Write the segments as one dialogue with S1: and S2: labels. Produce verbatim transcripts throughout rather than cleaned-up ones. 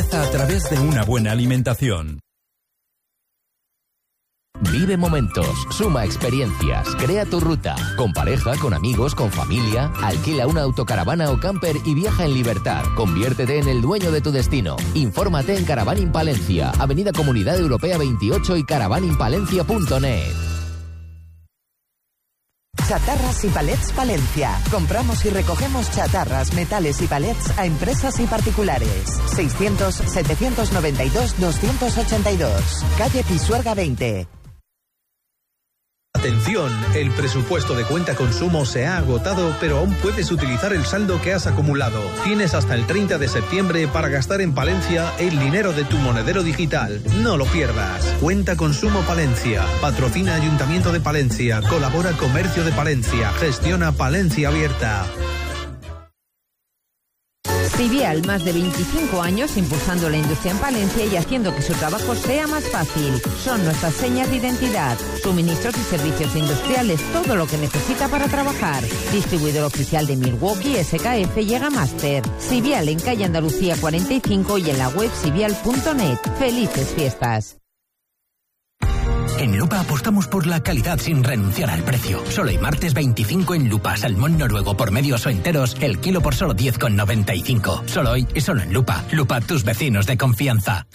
S1: empieza a través de una buena alimentación.
S2: Vive momentos, suma experiencias, crea tu ruta. Con pareja, con amigos, con familia. Alquila una autocaravana o camper y viaja en libertad. Conviértete en el dueño de tu destino. Infórmate en Caravaning Palencia, Avenida Comunidad Europea veintiocho y caravaning palencia punto net.
S3: Chatarras y Palets Palencia. Compramos y recogemos chatarras, metales y palets a empresas y particulares. seiscientos, setecientos noventa y dos, doscientos ochenta y dos. Calle Pisuerga veinte.
S4: Atención, el presupuesto de cuenta consumo se ha agotado, pero aún puedes utilizar el saldo que has acumulado. Tienes hasta el treinta de septiembre para gastar en Palencia el dinero de tu monedero digital. No lo pierdas. Cuenta consumo Palencia. Patrocina Ayuntamiento de Palencia. Colabora Comercio de Palencia. Gestiona Palencia Abierta.
S5: Civial, más de veinticinco años impulsando la industria en Palencia y haciendo que su trabajo sea más fácil. Son nuestras señas de identidad, suministros y servicios industriales, todo lo que necesita para trabajar. Distribuidor oficial de Milwaukee, S K F y Egamaster. Civial en calle Andalucía cuarenta y cinco y en la web civial punto net. ¡Felices fiestas!
S6: En Lupa apostamos por la calidad sin renunciar al precio. Solo hay martes veinticinco en Lupa. Salmón noruego por medios o enteros, el kilo por solo diez con noventa y cinco. Solo hoy y solo en Lupa. Lupa, tus vecinos de confianza.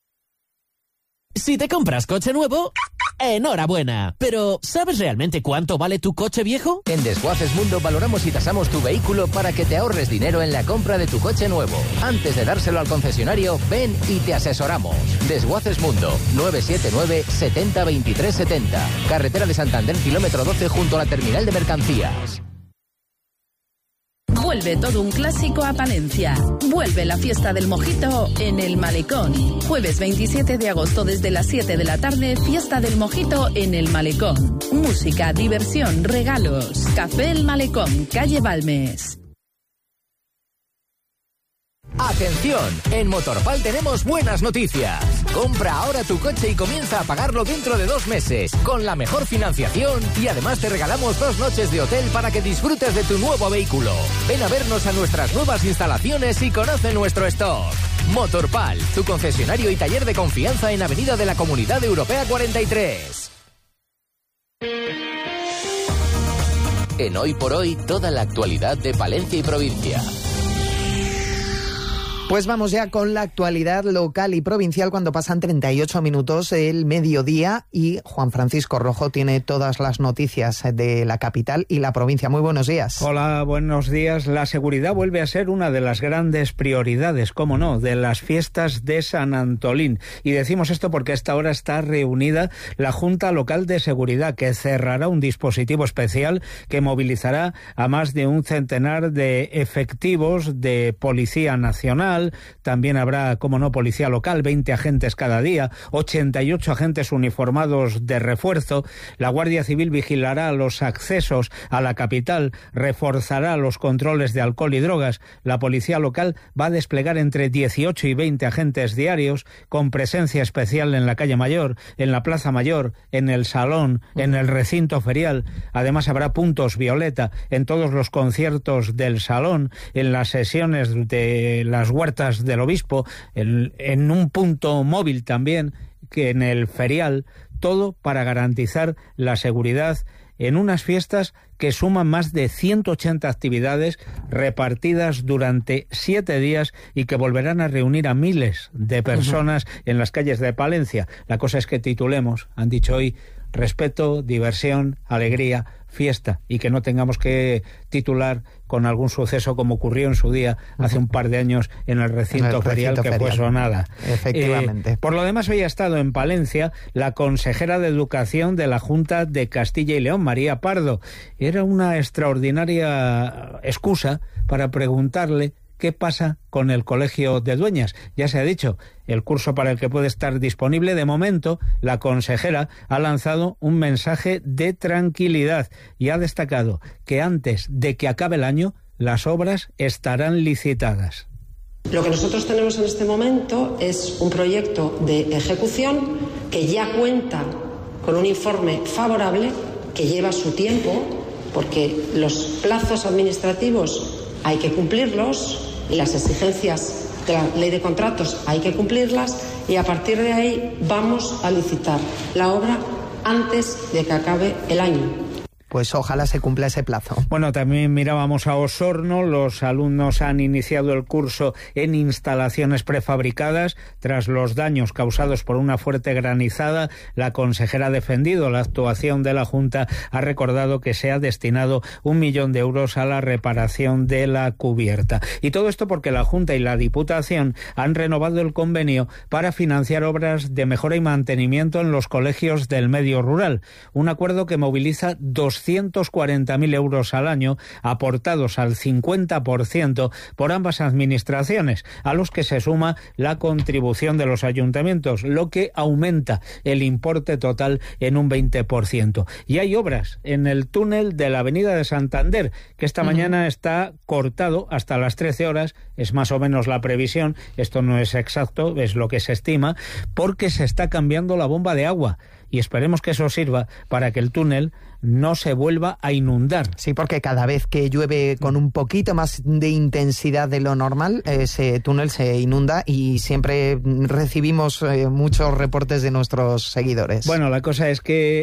S7: Si te compras coche nuevo, enhorabuena. Pero, ¿sabes realmente cuánto vale tu coche viejo?
S2: En Desguaces Mundo valoramos y tasamos tu vehículo para que te ahorres dinero en la compra de tu coche nuevo. Antes de dárselo al concesionario, ven y te asesoramos. Desguaces Mundo, nueve siete nueve, setenta, veintitrés setenta. Carretera de Santander, kilómetro doce, junto a la terminal de mercancías.
S8: Vuelve todo un clásico a Palencia. Vuelve la fiesta del mojito en el Malecón. Jueves veintisiete de agosto desde las siete de la tarde, fiesta del mojito en el Malecón. Música, diversión, regalos. Café El Malecón, calle Balmes.
S2: ¡Atención! En Motorpal tenemos buenas noticias. Compra ahora tu coche y comienza a pagarlo dentro de dos meses, con la mejor financiación y además te regalamos dos noches de hotel para que disfrutes de tu nuevo vehículo. Ven a vernos a nuestras nuevas instalaciones y conoce nuestro stock. Motorpal, tu concesionario y taller de confianza en Avenida de la Comunidad Europea cuarenta y tres. En Hoy por Hoy, toda la actualidad de Palencia y provincia.
S9: Pues vamos ya con la actualidad local y provincial cuando pasan treinta y ocho minutos el mediodía y Juan Francisco Rojo tiene todas las noticias de la capital y la provincia. Muy buenos días.
S10: Hola, buenos días. La seguridad vuelve a ser una de las grandes prioridades, cómo no, de las fiestas de San Antolín. Y decimos esto porque a esta hora está reunida la Junta Local de Seguridad, que cerrará un dispositivo especial que movilizará a más de un centenar de efectivos de Policía Nacional. También habrá, como no, policía local, veinte agentes cada día, ochenta y ocho agentes uniformados de refuerzo. La Guardia Civil vigilará los accesos a la capital, reforzará los controles de alcohol y drogas. La policía local va a desplegar entre dieciocho y veinte agentes diarios, con presencia especial en la calle Mayor, en la Plaza Mayor, en el Salón, en el recinto ferial. Además habrá puntos violeta en todos los conciertos del Salón, en las sesiones de las huertas del obispo, en, en un punto móvil también, que en el ferial, todo para garantizar la seguridad en unas fiestas que suman más de ciento ochenta actividades repartidas durante siete días y que volverán a reunir a miles de personas uh-huh. en las calles de Palencia. La cosa es que titulemos, han dicho hoy, respeto, diversión, alegría, fiesta, y que no tengamos que titular con algún suceso como ocurrió en su día hace un par de años en el recinto, en el ferial, recinto que ferial. fue sonada.
S9: Efectivamente.
S10: Eh, por lo demás, hoy ha estado en Palencia la consejera de Educación de la Junta de Castilla y León, María Pardo. Era una extraordinaria excusa para preguntarle ¿qué pasa con el Colegio de Dueñas? Ya se ha dicho, el curso para el que puede estar disponible. De momento, la consejera ha lanzado un mensaje de tranquilidad y ha destacado que antes de que acabe el año, las obras estarán licitadas.
S11: Lo que nosotros tenemos en este momento es un proyecto de ejecución que ya cuenta con un informe favorable, que lleva su tiempo, porque los plazos administrativos hay que cumplirlos y las exigencias de la ley de contratos hay que cumplirlas y a partir de ahí vamos a licitar la obra antes de que acabe el año.
S9: Pues ojalá se cumpla ese plazo.
S10: Bueno, también mirábamos a Osorno. Los alumnos han iniciado el curso en instalaciones prefabricadas tras los daños causados por una fuerte granizada. La consejera ha defendido la actuación de la Junta, ha recordado que se ha destinado un millón de euros a la reparación de la cubierta. Y todo esto porque la Junta y la Diputación han renovado el convenio para financiar obras de mejora y mantenimiento en los colegios del medio rural. Un acuerdo que moviliza doscientos cuarenta mil euros al año, aportados al cincuenta por ciento por ambas administraciones, a los que se suma la contribución de los ayuntamientos, lo que aumenta el importe total en un veinte por ciento. Y hay obras en el túnel de la Avenida de Santander, que esta uh-huh. mañana está cortado hasta las trece horas, es más o menos la previsión, esto no es exacto, es lo que se estima, porque se está cambiando la bomba de agua. Y esperemos que eso sirva para que el túnel no se vuelva a inundar.
S9: Sí, porque cada vez que llueve con un poquito más de intensidad de lo normal, ese túnel se inunda y siempre recibimos eh, muchos reportes de nuestros seguidores.
S10: Bueno, la cosa es que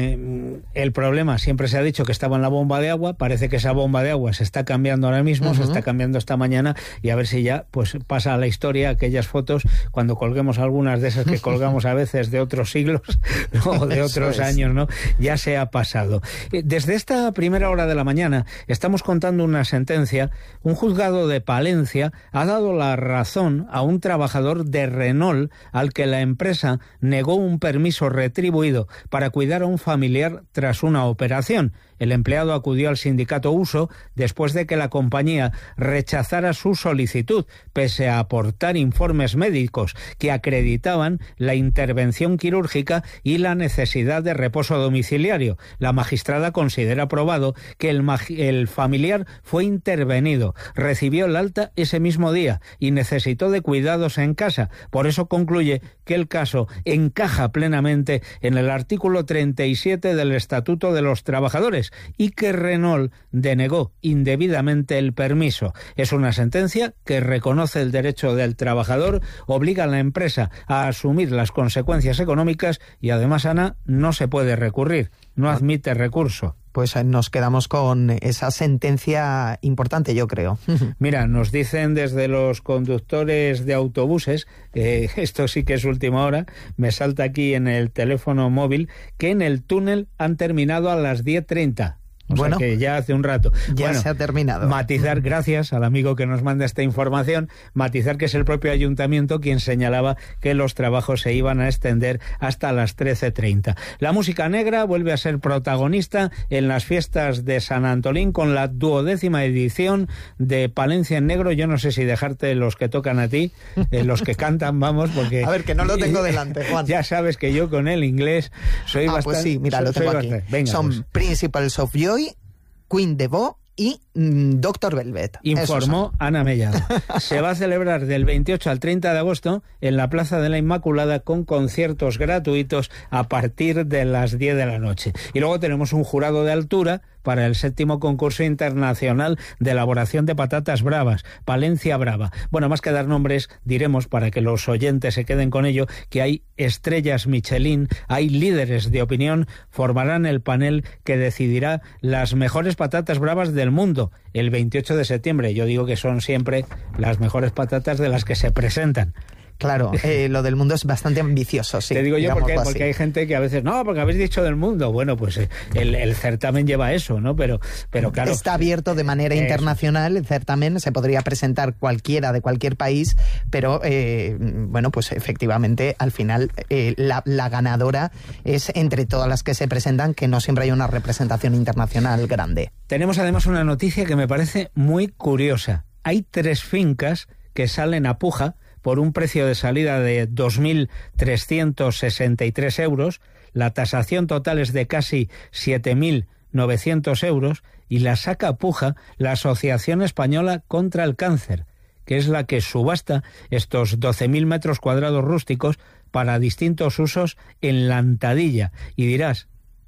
S10: eh, el problema, siempre se ha dicho que estaba en la bomba de agua, parece que esa bomba de agua se está cambiando ahora mismo, uh-huh. se está cambiando esta mañana, y a ver si ya pues pasa a la historia aquellas fotos, cuando colguemos algunas de esas que colgamos a veces de otros siglos, o de otros años, ¿no? Ya se ha pasado. Desde esta primera hora de la mañana estamos contando una sentencia. Un juzgado de Palencia ha dado la razón a un trabajador de Renault al que la empresa negó un permiso retribuido para cuidar a un familiar tras una operación. El empleado acudió al sindicato Uso después de que la compañía rechazara su solicitud, pese a aportar informes médicos que acreditaban la intervención quirúrgica y la necesidad de reposo domiciliario. La magistrada considera probado que el, el familiar fue intervenido, recibió el alta ese mismo día y necesitó de cuidados en casa. Por eso concluye que el caso encaja plenamente en el artículo treinta y siete del Estatuto de los Trabajadores y que Renault denegó indebidamente el permiso. Es una sentencia que reconoce el derecho del trabajador, obliga a la empresa a asumir las consecuencias económicas y además, Ana, no se puede recurrir, no admite recurso.
S9: Pues nos quedamos con esa sentencia importante, yo creo.
S10: Mira, nos dicen desde los conductores de autobuses, eh, esto sí que es última hora, me salta aquí en el teléfono móvil, que en el túnel han terminado a las diez treinta. O bueno, sea que ya hace un rato.
S9: Ya
S10: bueno,
S9: se ha terminado.
S10: Matizar, gracias al amigo que nos manda esta información, matizar que es el propio ayuntamiento quien señalaba que los trabajos se iban a extender hasta las trece treinta. La música negra vuelve a ser protagonista en las fiestas de San Antolín con la duodécima edición de Palencia en Negro. Yo no sé si dejarte los que tocan a ti, eh, los que cantan, vamos, porque...
S9: A ver, que no lo tengo delante, Juan.
S10: Ya sabes que yo con el inglés soy
S9: ah,
S10: bastante...
S9: pues sí, mira, lo tengo aquí. Venga, Son pues. Principals of Joy, Queen Devo y mm, doctor Velvet.
S10: Informó Ana Mellado. Se va a celebrar del veintiocho al treinta de agosto en la Plaza de la Inmaculada con conciertos gratuitos a partir de las diez de la noche. Y luego tenemos un jurado de altura para el séptimo concurso internacional de elaboración de patatas bravas, Palencia Brava. Bueno, más que dar nombres, diremos, para que los oyentes se queden con ello, que hay estrellas Michelin, hay líderes de opinión, formarán el panel que decidirá las mejores patatas bravas del mundo el veintiocho de septiembre. Yo digo que son siempre las mejores patatas de las que se presentan.
S9: Claro, eh, lo del mundo es bastante ambicioso, sí.
S10: Te digo yo porque, porque hay gente que a veces, no, porque habéis dicho del mundo. Bueno, pues eh, el, el certamen lleva eso, ¿no? Pero, pero claro...
S9: Está abierto de manera eso. internacional, el certamen, se podría presentar cualquiera de cualquier país, pero, eh, bueno, pues efectivamente, al final, eh, la, la ganadora es entre todas las que se presentan, que no siempre hay una representación internacional grande.
S10: Tenemos además una noticia que me parece muy curiosa. Hay tres fincas que salen a puja por un precio de salida de dos mil trescientos sesenta y tres euros, la tasación total es de casi siete mil novecientos euros y la saca a puja la Asociación Española contra el Cáncer, que es la que subasta estos doce mil metros cuadrados rústicos para distintos usos en la Antadilla. Y dirás,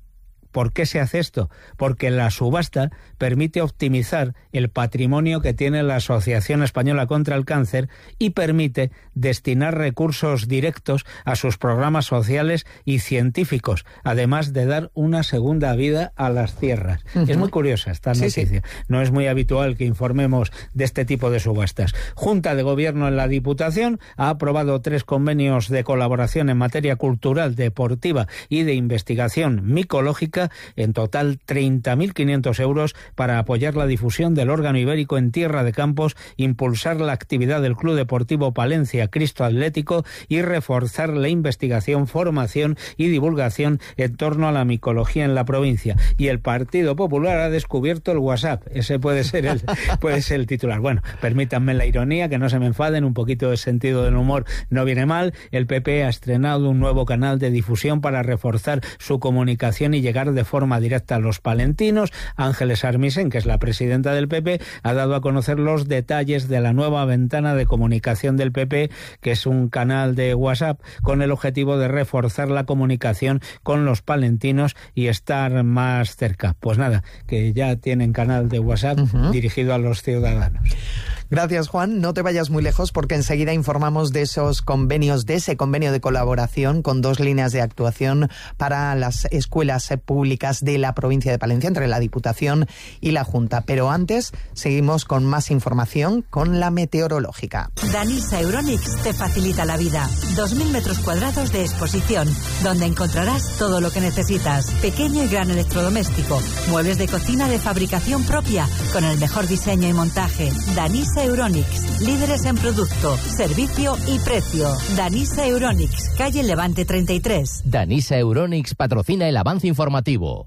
S10: ¿Por qué se hace esto? Porque la subasta permite optimizar el patrimonio que tiene la Asociación Española contra el Cáncer y permite destinar recursos directos a sus programas sociales y científicos, además de dar una segunda vida a las tierras. Uh-huh. Es muy curiosa esta noticia. Sí, sí. No es muy habitual que informemos de este tipo de subastas. Junta de Gobierno en la Diputación ha aprobado tres convenios de colaboración en materia cultural, deportiva y de investigación micológica, en total treinta mil quinientos euros para apoyar la difusión del órgano ibérico en Tierra de Campos, impulsar la actividad del Club Deportivo Palencia Cristo Atlético y reforzar la investigación, formación y divulgación en torno a la micología en la provincia. Y el Partido Popular ha descubierto el WhatsApp. Ese puede ser el, puede ser el titular. Bueno, permítanme la ironía, que no se me enfaden, un poquito de sentido del humor no viene mal. El P P ha estrenado un nuevo canal de difusión para reforzar su comunicación y llegar de forma directa a los palentinos. Ángeles Armisen, que es la presidenta del P P, ha dado a conocer los detalles de la nueva ventana de comunicación del P P, que es un canal de WhatsApp con el objetivo de reforzar la comunicación con los palentinos y estar más cerca. Pues nada, que ya tienen canal de WhatsApp uh-huh. dirigido a los ciudadanos.
S9: Gracias, Juan. No te vayas muy lejos porque enseguida informamos de esos convenios, de ese convenio de colaboración con dos líneas de actuación para las escuelas públicas de la provincia de Palencia, entre la Diputación y la Junta. Pero antes, seguimos con más información con la meteorológica.
S12: Danisa Euronics te facilita la vida. dos mil metros cuadrados de exposición, donde encontrarás todo lo que necesitas. Pequeño y gran electrodoméstico, muebles de cocina de fabricación propia, con el mejor diseño y montaje. Danisa Euronics, líderes en producto, servicio y precio. Danisa Euronics, calle Levante treinta y tres.
S2: Danisa Euronics patrocina el avance informativo.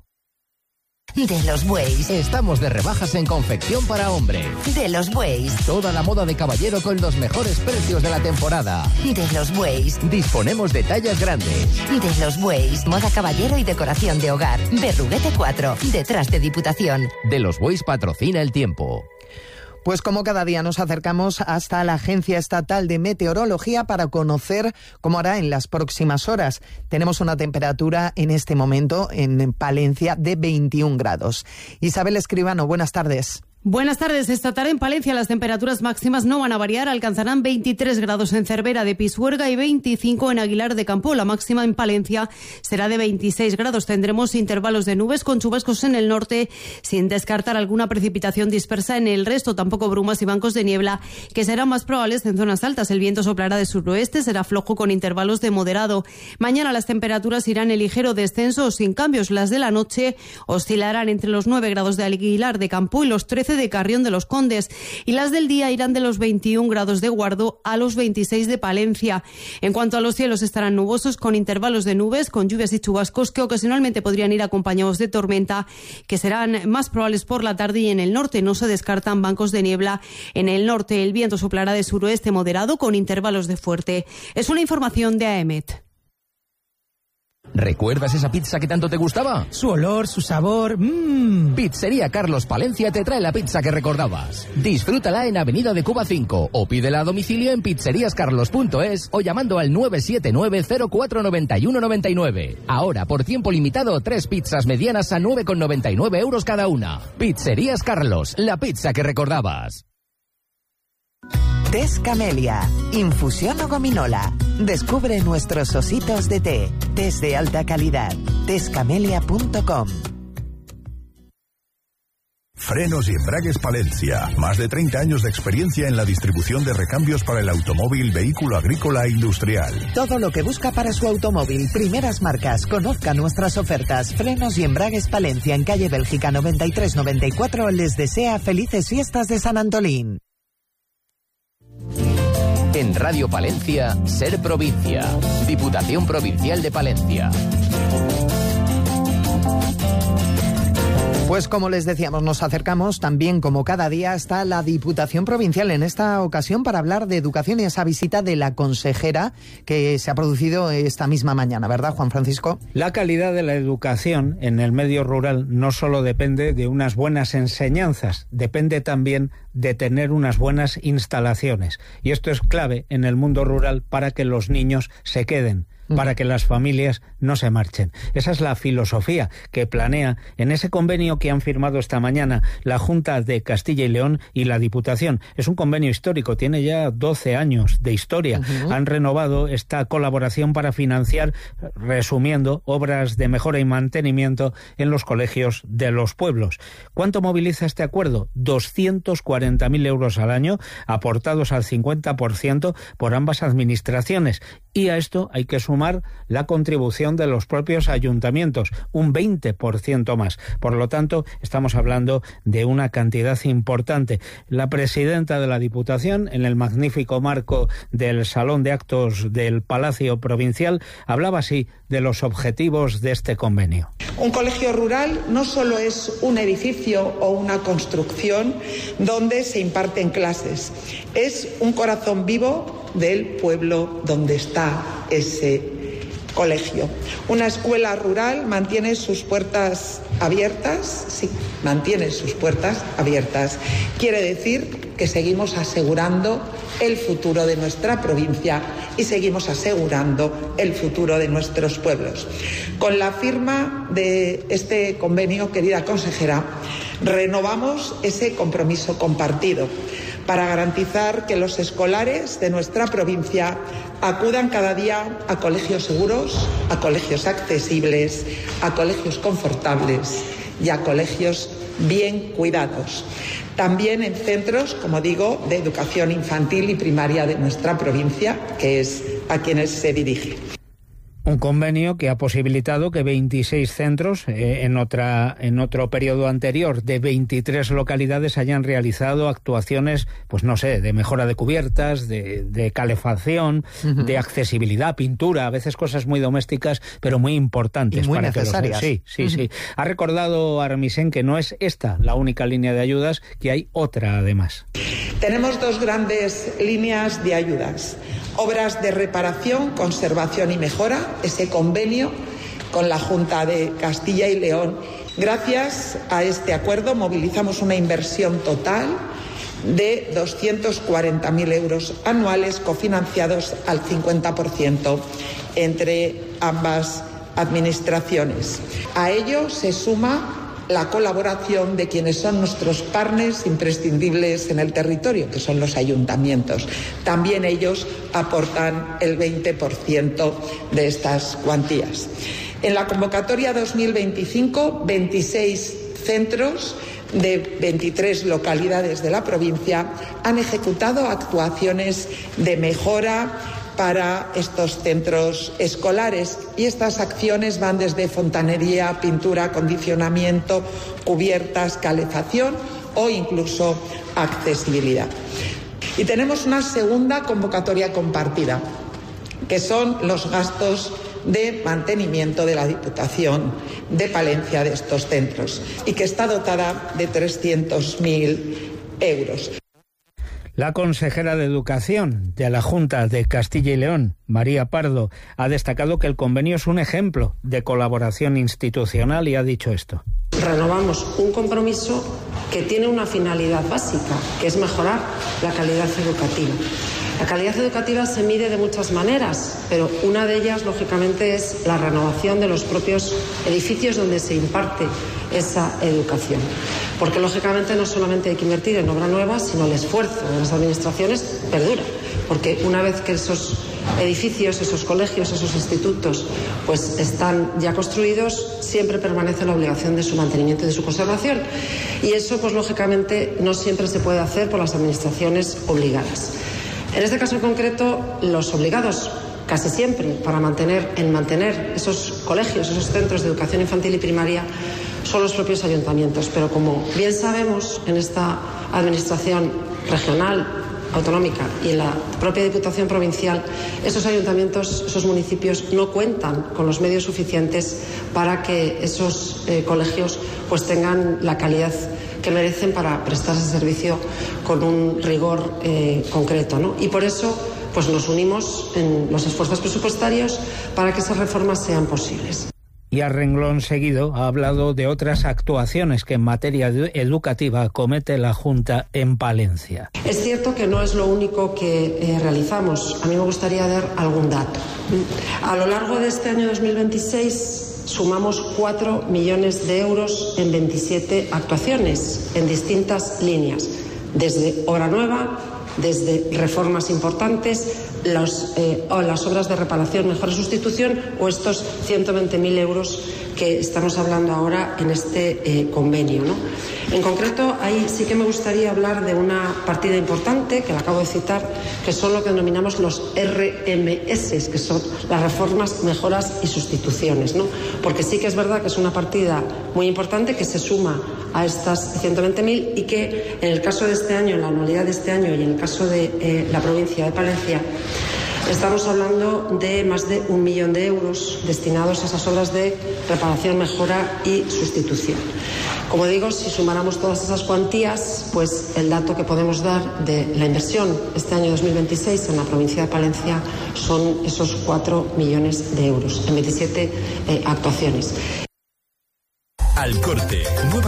S12: De los bueyes.
S2: Estamos de rebajas en confección para hombre.
S12: De los bueyes.
S2: Toda la moda de caballero con los mejores precios de la temporada.
S12: De los bueyes.
S2: Disponemos de tallas grandes.
S12: De los bueyes. Moda caballero y decoración de hogar. Berruguete cuatro, detrás de Diputación.
S2: De los bueyes patrocina el tiempo.
S9: Pues como cada día nos acercamos hasta la Agencia Estatal de Meteorología para conocer cómo hará en las próximas horas. Tenemos una temperatura en este momento en Palencia de veintiún grados. Isabel Escribano, buenas tardes.
S13: Buenas tardes. Esta tarde en Palencia las temperaturas máximas no van a variar. Alcanzarán veintitrés grados en Cervera de Pisuerga y veinticinco en Aguilar de Campo. La máxima en Palencia será de veintiséis grados. Tendremos intervalos de nubes con chubascos en el norte, sin descartar alguna precipitación dispersa en el resto. Tampoco brumas y bancos de niebla, que serán más probables en zonas altas. El viento soplará de suroeste, será flojo con intervalos de moderado. Mañana las temperaturas irán en ligero descenso o sin cambios. Las de la noche oscilarán entre los nueve grados de Aguilar de Campo y los trece de Carrión de los Condes, y las del día irán de los veintiún grados de Guardo a los veintiséis de Palencia. En cuanto a los cielos, estarán nubosos con intervalos de nubes, con lluvias y chubascos que ocasionalmente podrían ir acompañados de tormenta, que serán más probables por la tarde, y en el norte no se descartan bancos de niebla. En el norte el viento soplará de suroeste moderado con intervalos de fuerte. Es una información de A E M E T.
S2: ¿Recuerdas esa pizza que tanto te gustaba?
S14: Su olor, su sabor... Mmm.
S2: Pizzería Carlos Palencia te trae la pizza que recordabas. Disfrútala en Avenida de Cuba cinco o pídela a domicilio en pizzerías carlos punto es o llamando al nueve siete nueve cero cuatro nueve uno nueve nueve. Ahora, por tiempo limitado, tres pizzas medianas a nueve con noventa y nueve euros cada una. Pizzerías Carlos, la pizza que recordabas.
S3: Tés Camelia, infusión o gominola. Descubre nuestros ositos de té. Tés de alta calidad. tés camelia punto com.
S15: Frenos y Embragues Palencia. Más de treinta años de experiencia en la distribución de recambios para el automóvil, vehículo agrícola e industrial.
S3: Todo lo que busca para su automóvil. Primeras marcas. Conozca nuestras ofertas. Frenos y Embragues Palencia en calle Bélgica noventa y tres noventa y cuatro. Les desea felices fiestas de San Antolín.
S2: En Radio Palencia, Ser Provincia. Diputación Provincial de Palencia.
S9: Pues como les decíamos, nos acercamos también como cada día hasta la Diputación Provincial, en esta ocasión para hablar de educación y esa visita de la consejera que se ha producido esta misma mañana, ¿verdad, Juan Francisco?
S10: La calidad de la educación en el medio rural no solo depende de unas buenas enseñanzas, depende también de tener unas buenas instalaciones. Y esto es clave en el mundo rural para que los niños se queden. para que las familias no se marchen. Esa es la filosofía que planea en ese convenio que han firmado esta mañana la Junta de Castilla y León y la Diputación. Es un convenio histórico, tiene ya doce años de historia. Uh-huh. Han renovado esta colaboración para financiar, resumiendo, obras de mejora y mantenimiento en los colegios de los pueblos. ¿Cuánto moviliza este acuerdo? doscientos cuarenta mil euros al año, aportados al cincuenta por ciento por ambas administraciones. Y a esto hay que sumar la contribución de los propios ayuntamientos, un veinte por ciento más. Por lo tanto, estamos hablando de una cantidad importante. La presidenta de la Diputación, en el magnífico marco del Salón de Actos del Palacio Provincial, hablaba así de los objetivos de este convenio.
S16: Un colegio rural no solo es un edificio o una construcción donde se imparten clases, es un corazón vivo del pueblo donde está ese colegio. Una escuela rural mantiene sus puertas abiertas, sí, mantiene sus puertas abiertas. Quiere decir que seguimos asegurando el futuro de nuestra provincia y seguimos asegurando el futuro de nuestros pueblos. Con la firma de este convenio, querida consejera, renovamos ese compromiso compartido para garantizar que los escolares de nuestra provincia acudan cada día a colegios seguros, a colegios accesibles, a colegios confortables y a colegios bien cuidados. También en centros, como digo, de educación infantil y primaria de nuestra provincia, que es a quienes se dirige.
S10: Un convenio que ha posibilitado que veintiséis centros, eh, en otra en otro periodo anterior, de veintitrés localidades hayan realizado actuaciones, pues no sé, de mejora de cubiertas, de, de calefacción, uh-huh. de accesibilidad, pintura, a veces cosas muy domésticas, pero muy importantes.
S9: Y muy
S10: para
S9: necesarias.
S10: Que los... Sí, sí,
S9: uh-huh.
S10: sí. Ha recordado Armisen que no es esta la única línea de ayudas, que hay otra además.
S16: Tenemos dos grandes líneas de ayudas. Obras de reparación, conservación y mejora, ese convenio con la Junta de Castilla y León. Gracias a este acuerdo movilizamos una inversión total de doscientos cuarenta mil euros anuales cofinanciados al cincuenta por ciento entre ambas administraciones. A ello se suma la colaboración de quienes son nuestros partners imprescindibles en el territorio, que son los ayuntamientos. También ellos aportan el veinte por ciento de estas cuantías. En la convocatoria dos mil veinticinco, veintiséis centros de veintitrés localidades de la provincia han ejecutado actuaciones de mejora para estos centros escolares, y estas acciones van desde fontanería, pintura, acondicionamiento, cubiertas, calefacción o incluso accesibilidad. Y tenemos una segunda convocatoria compartida, que son los gastos de mantenimiento de la Diputación de Palencia de estos centros, y que está dotada de trescientos mil euros.
S10: La consejera de Educación de la Junta de Castilla y León, María Pardo, ha destacado que el convenio es un ejemplo de colaboración institucional y ha dicho esto.
S11: Renovamos un compromiso que tiene una finalidad básica, que es mejorar la calidad educativa. La calidad educativa se mide de muchas maneras, pero una de ellas, lógicamente, es la renovación de los propios edificios donde se imparte esa educación. Porque, lógicamente, no solamente hay que invertir en obra nueva, sino el esfuerzo de las administraciones perdura. Porque una vez que esos edificios, esos colegios, esos institutos, pues están ya construidos, siempre permanece la obligación de su mantenimiento y de su conservación. Y eso, pues lógicamente, no siempre se puede hacer por las administraciones obligadas. En este caso en concreto, los obligados casi siempre para mantener, en mantener esos colegios, esos centros de educación infantil y primaria, son los propios ayuntamientos. Pero como bien sabemos, en esta administración regional, autonómica y en la propia Diputación provincial, esos ayuntamientos, esos municipios no cuentan con los medios suficientes para que esos eh, colegios pues tengan la calidad que merecen para prestar ese servicio con un rigor eh, concreto, ¿no? Y por eso pues nos unimos en los esfuerzos presupuestarios para que esas reformas sean posibles.
S10: Y a renglón seguido ha hablado de otras actuaciones que en materia educativa comete la Junta en Palencia.
S11: Es cierto que no es lo único que eh, realizamos. A mí me gustaría dar algún dato. A lo largo de este año dos mil veintiséis sumamos cuatro millones de euros en veintisiete actuaciones en distintas líneas, desde obra nueva, desde reformas importantes, los, eh, o las obras de reparación, mejora y sustitución, o estos ciento veinte mil euros que estamos hablando ahora en este eh, convenio, ¿no? En concreto, ahí sí que me gustaría hablar de una partida importante, que la acabo de citar, que son lo que denominamos los R M S, que son las reformas, mejoras y sustituciones, ¿no? Porque sí que es verdad que es una partida muy importante que se suma a estas ciento veinte mil y que en el caso de este año, en la anualidad de este año y en el caso de eh, la provincia de Palencia, estamos hablando de más de un millón de euros destinados a esas obras de reparación, mejora y sustitución. Como digo, si sumáramos todas esas cuantías, pues el dato que podemos dar de la inversión este año dos mil veintiséis en la provincia de Palencia son esos cuatro millones de euros en veintisiete eh, actuaciones.
S1: Al Corte.